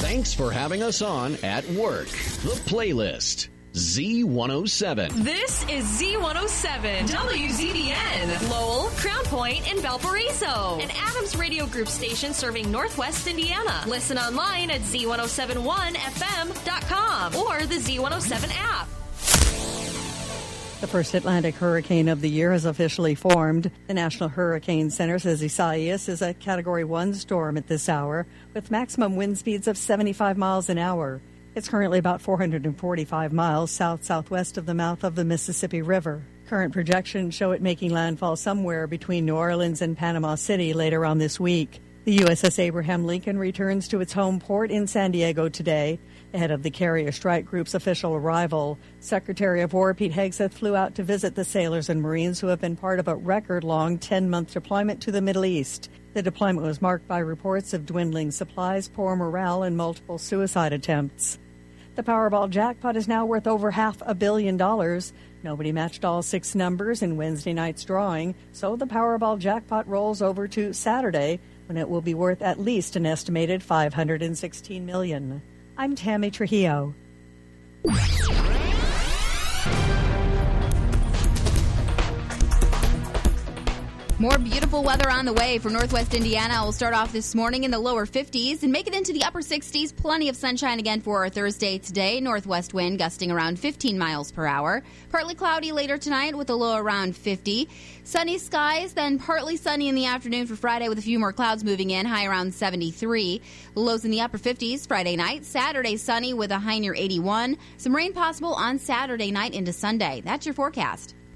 Thanks for having us on at work. The Playlist. Z107. This is Z107, WZBN, Lowell, Crown Point, and Valparaiso. An Adams Radio Group station serving Northwest Indiana. Listen online at Z1071FM.com or the Z107 app. The first Atlantic hurricane of the year has officially formed. The National Hurricane Center says Isaias is a Category 1 storm at this hour with maximum wind speeds of 75 miles an hour. It's currently about 445 miles south-southwest of the mouth of the Mississippi River. Current projections show it making landfall somewhere between New Orleans and Panama City later on this week. The USS Abraham Lincoln returns to its home port in San Diego today. Ahead of the carrier strike group's official arrival, Secretary of War Pete Hegseth flew out to visit the sailors and Marines who have been part of a record-long 10-month deployment to the Middle East. The deployment was marked by reports of dwindling supplies, poor morale, and multiple suicide attempts. The Powerball jackpot is now worth over $500 million. Nobody matched all 6 numbers in Wednesday night's drawing, so the Powerball jackpot rolls over to Saturday, when it will be worth at least an estimated $516 million. I'm Tammy Trujillo. More beautiful weather on the way for Northwest Indiana. We'll start off this morning in the lower 50s and make it into the upper 60s. Plenty of sunshine again for our Thursday today. Northwest wind gusting around 15 miles per hour. Partly cloudy later tonight with a low around 50. Sunny skies, then partly sunny in the afternoon for Friday with a few more clouds moving in, high around 73. Lows in the upper 50s Friday night. Saturday sunny with a high near 81. Some rain possible on Saturday night into Sunday. That's your forecast.